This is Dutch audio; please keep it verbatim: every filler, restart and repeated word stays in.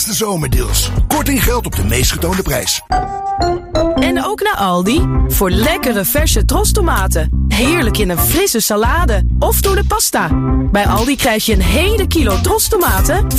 De zomerdeals. Korting geldt op de meest getoonde prijs. En ook naar Aldi. Voor lekkere verse trostomaten. Heerlijk in een frisse salade. Of door de pasta. Bij Aldi krijg je een hele kilo trostomaten